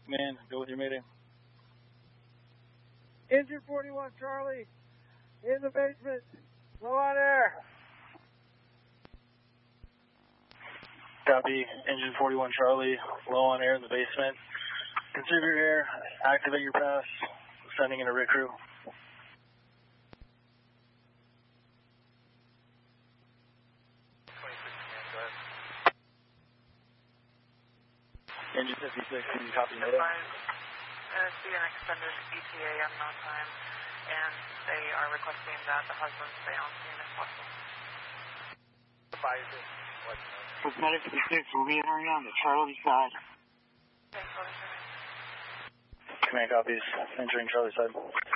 Command, go with your mayday. Engine 41 Charlie, in the basement, low on air. Copy, engine 41 Charlie, low on air in the basement. Conserve your air, activate your pass, sending in a rig crew. Engine 56, can you copy mayday? See an extended ETA unknown time, and they are requesting that the husband stay on scene if possible. Medic 56 will be entering on the Charlie side. Okay, Command copies, entering Charlie side.